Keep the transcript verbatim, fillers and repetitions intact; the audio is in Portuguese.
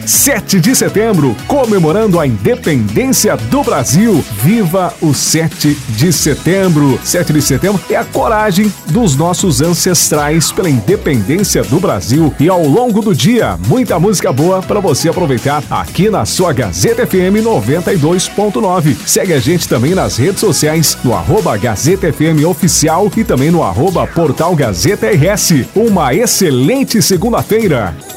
sete de setembro, comemorando a independência do Brasil. Viva o sete de setembro. sete de setembro é a coragem dos nossos ancestrais pela independência do Brasil. E ao longo do dia, muita música boa para você aproveitar aqui na sua Gazeta F M noventa e dois ponto nove. Segue a gente também nas redes sociais, no arroba Gazeta F M Oficial e também no arroba Portal Gazeta R S. Uma excelente segunda-feira.